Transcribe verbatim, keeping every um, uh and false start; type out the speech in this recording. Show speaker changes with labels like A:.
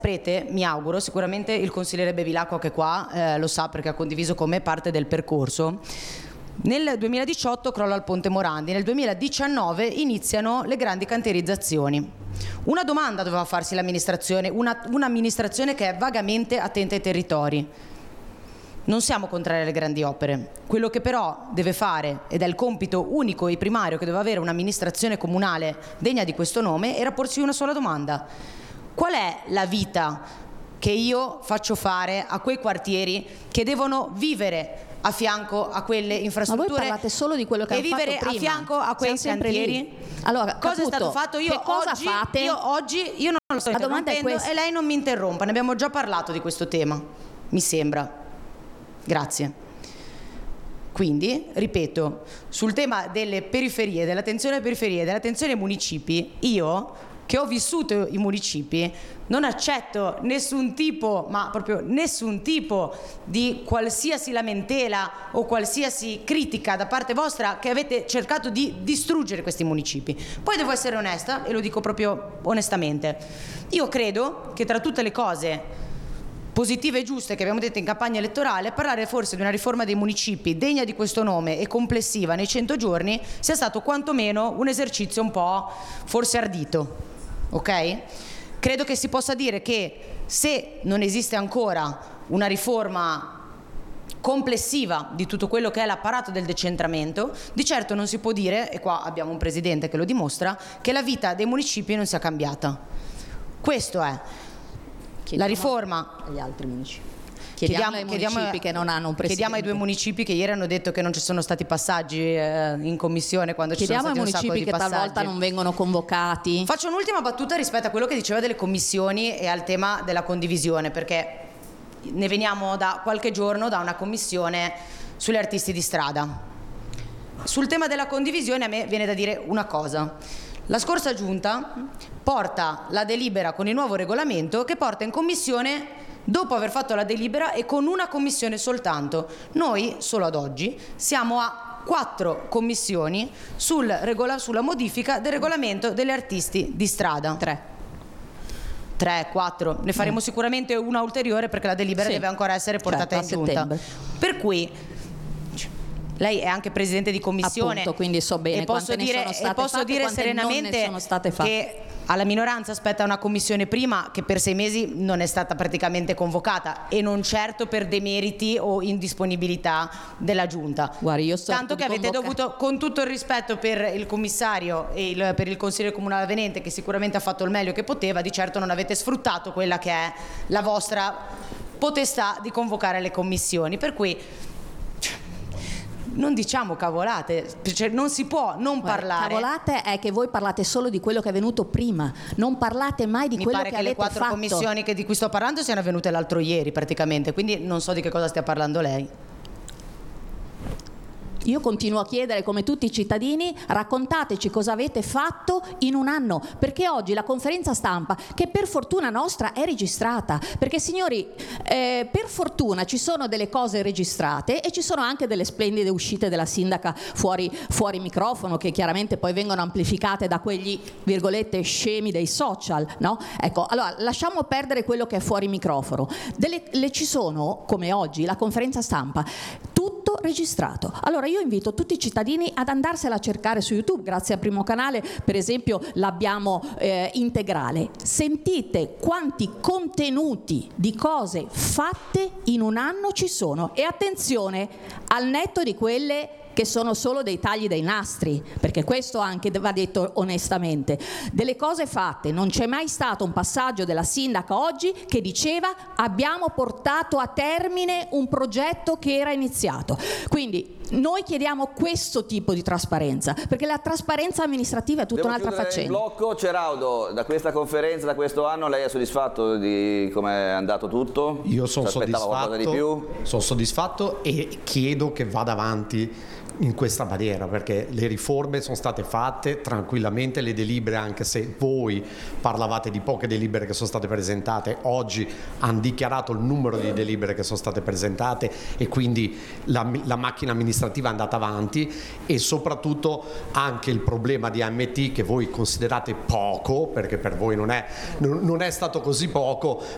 A: Saprete, mi auguro, sicuramente il consigliere Bevilacqua che è qua eh, lo sa perché ha condiviso con me parte del percorso. Nel duemiladiciotto crolla il ponte Morandi, nel duemiladiciannove iniziano le grandi cantierizzazioni. Una domanda doveva farsi l'amministrazione, una, un'amministrazione che è vagamente attenta ai territori. Non siamo contrari alle grandi opere, quello che però deve fare, ed è il compito unico e primario che deve avere un'amministrazione comunale degna di questo nome, era porsi una sola domanda. Qual è la vita che io faccio fare a quei quartieri che devono vivere a fianco a quelle infrastrutture?
B: Ma voi parlate solo di quello che
A: e
B: hanno fatto
A: vivere
B: prima.
A: a fianco a quei cantieri?
B: Lì. Allora,
A: cosa
B: Caputo,
A: è stato fatto? Io
B: che cosa
A: oggi,
B: fate?
A: Io oggi io non lo sto
B: La domanda è
A: interrompendo
B: questa.
A: e lei non mi interrompa, ne abbiamo già parlato di questo tema, mi sembra. Grazie. Quindi, ripeto, sul tema delle periferie, dell'attenzione alle periferie, dell'attenzione ai municipi, io che ho vissuto i municipi, non accetto nessun tipo, ma proprio nessun tipo di qualsiasi lamentela o qualsiasi critica da parte vostra che avete cercato di distruggere questi municipi. Poi devo essere onesta, e lo dico proprio onestamente, io credo che tra tutte le cose positive e giuste che abbiamo detto in campagna elettorale, parlare forse di una riforma dei municipi degna di questo nome e complessiva nei cento giorni sia stato quantomeno un esercizio un po' forse ardito. Ok? Credo che si possa dire che se non esiste ancora una riforma complessiva di tutto quello che è l'apparato del decentramento, di certo non si può dire, e qua abbiamo un presidente che lo dimostra, che la vita dei municipi non sia cambiata. Questo è. La riforma
B: agli altri municipi.
A: Chiediamo,
B: Chiediamo ai municipi
A: chiediamo,
B: che non hanno un presidente.
A: Chiediamo ai due municipi che ieri hanno detto che non ci sono stati passaggi eh, in commissione quando
B: chiediamo
A: ci sono stati un sacco di
B: che
A: passaggi.
B: talvolta non vengono convocati.
A: Faccio un'ultima battuta rispetto a quello che diceva delle commissioni e al tema della condivisione, perché ne veniamo da qualche giorno da una commissione sugli artisti di strada. Sul tema della condivisione a me viene da dire una cosa. La scorsa giunta porta la delibera con il nuovo regolamento che porta in commissione dopo aver fatto la delibera e con una commissione soltanto. Noi, solo ad oggi, siamo a quattro commissioni sul regola, sulla modifica del regolamento degli artisti di strada.
B: Tre.
A: Tre, quattro. Ne faremo mm. sicuramente una ulteriore perché la delibera sì. deve ancora essere portata
B: certo,
A: in giunta.
B: Settembre.
A: Per cui lei è anche presidente di commissione.
B: Appunto, quindi so bene
A: e posso dire,
B: ne sono state
A: e posso
B: fatte,
A: dire serenamente
B: sono state fatte.
A: che alla minoranza aspetta una commissione prima che per sei mesi non è stata praticamente convocata e non certo per demeriti o indisponibilità della giunta.
B: Guardi, io so
A: tanto che avete
B: convoca...
A: dovuto, con tutto il rispetto per il commissario e il, per il consigliere comunale avvenente che sicuramente ha fatto il meglio che poteva, di certo non avete sfruttato quella che è la vostra potestà di convocare le commissioni, per cui non diciamo cavolate, cioè non si può non
B: Guarda,
A: parlare.
B: Cavolate è che voi parlate solo di quello che è venuto prima, non parlate mai di
A: Mi
B: quello
A: pare
B: che,
A: che
B: avete
A: le quattro
B: fatto.
A: commissioni che di cui sto parlando siano avvenute l'altro ieri praticamente, quindi non so di che cosa stia parlando lei.
B: Io continuo a chiedere, come tutti i cittadini, raccontateci cosa avete fatto in un anno, perché oggi la conferenza stampa, che per fortuna nostra è registrata, perché signori, eh, per fortuna ci sono delle cose registrate e ci sono anche delle splendide uscite della sindaca fuori, fuori microfono, che chiaramente poi vengono amplificate da quegli, virgolette, scemi dei social, no? Ecco, allora lasciamo perdere quello che è fuori microfono. Delle, le ci sono, come oggi, la conferenza stampa, tutto registrato. Allora io invito tutti i cittadini ad andarsela a cercare su YouTube, grazie a Primo Canale per esempio l'abbiamo eh, integrale. Sentite quanti contenuti di cose fatte in un anno ci sono e attenzione, al netto di quelle che sono solo dei tagli dei nastri, perché questo anche va detto onestamente. Delle cose fatte, non c'è mai stato un passaggio della sindaca oggi che diceva abbiamo portato a termine un progetto che era iniziato. Quindi noi chiediamo questo tipo di trasparenza, perché la trasparenza amministrativa è tutta
C: Devo
B: un'altra faccenda.
C: Il blocco, Ceraudo, da questa conferenza, da questo anno, lei è soddisfatto di come è andato tutto?
D: Io sono soddisfatto,
C: di più?
D: sono soddisfatto e chiedo che vada avanti in questa maniera, perché le riforme sono state fatte tranquillamente, le delibere, anche se voi parlavate di poche delibere che sono state presentate, oggi hanno dichiarato il numero di delibere che sono state presentate e quindi la, la macchina amministrativa è andata avanti, e soprattutto anche il problema di A M T che voi considerate poco, perché per voi non è, non, non è stato così poco,